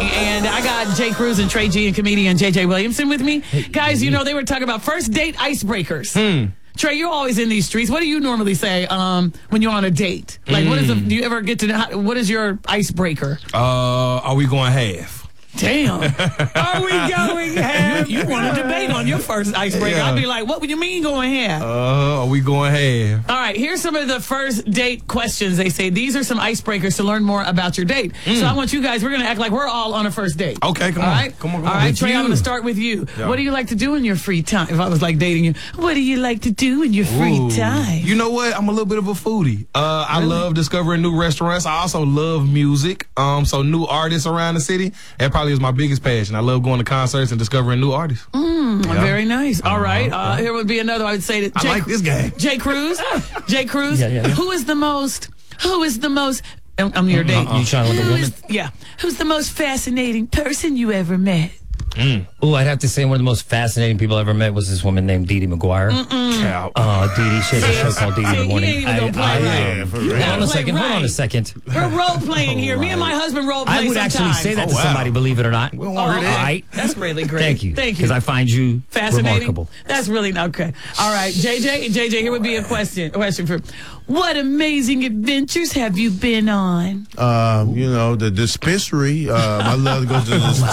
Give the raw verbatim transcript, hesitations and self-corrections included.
and I got Jay Cruz and Trey G and comedian J J Williamson with me. Guys, you know, they were talking about first date icebreakers. Hmm. Trey, you're always in these streets. What do you normally say um, when you're on a date? Like, mm. what is the, do you ever get to know, what is your icebreaker? Uh, are we going half? Damn. Are we going half? You, you want to debate on your first icebreaker. Yeah. I'd be like, what would you mean going half? Uh, are we going half? All right, here's some of the first date questions. They say these are some icebreakers to learn more about your date. Mm. So I want you guys, we're going to act like we're all on a first date. Okay, come all on. Right? Come on, come all on. right, With Trey, you. I'm going to start with you. Yeah. What do you like to do in your free time? If I was like dating you, what do you like to do in your free Ooh. time? You know what? I'm a little bit of a foodie. Uh, I really? love discovering new restaurants. I also love music. Um, so new artists around the city, that probably is my biggest passion. I love going to concerts and discovering new artists. Mm, yeah. Very nice. All right. Uh, uh, here would be another. I would say that I Jay, like this guy. Jay Cruz. Jay Cruz. Yeah, yeah, yeah. Who is the most? Who is the most? I'm, I'm your date. Uh-uh. You trying to look a woman? Is, yeah. Who's the most fascinating person you ever met? Mm. Oh, I'd have to say one of the most fascinating people I ever met was this woman named Dee Dee McGuire. Mm-mm. Uh, Dee Dee, she has a show called Dee Dee in the Morning. I, I, I, yeah, for real. Hold on a second. Right. Hold on a second. We're role playing here. Me and my husband role play. I would sometimes. actually say that oh, to wow. somebody, believe it or not. We oh, all right. That's really great. Thank you. Thank you. Because I find you fascinating. Remarkable. That's really okay. All right, J J. J J, here would be a question. A question for. What amazing adventures have you been on? Um, you know, the dispensary. Uh, I love to go to the